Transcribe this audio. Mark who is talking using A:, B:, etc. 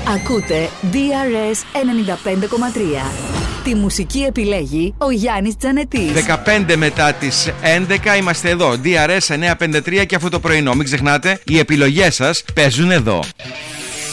A: Ακούτε DRS 95,3. Τη μουσική επιλέγει ο Γιάννης Τζανετής.
B: 15 μετά τις 11 είμαστε εδώ. DRS 953 και αυτό το πρωινό. Μην ξεχνάτε, οι επιλογές σας παίζουν εδώ.